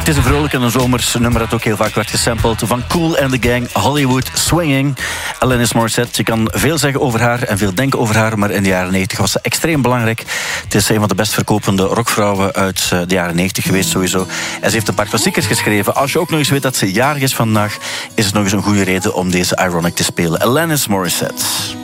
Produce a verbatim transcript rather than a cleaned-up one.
Het is een vrolijk en een zomers nummer dat ook heel vaak werd gesampled. Van Kool and the Gang, Hollywood Swinging. Alanis Morissette, je kan veel zeggen over haar en veel denken over haar, maar in de jaren negentig was ze extreem belangrijk. Het is een van de best verkopende rockvrouwen uit de jaren negentig geweest sowieso. En ze heeft een paar klassiekers geschreven. Als je ook nog eens weet dat ze jarig is vandaag, is het nog eens een goede reden om deze Ironic te spelen. Alanis Morissette.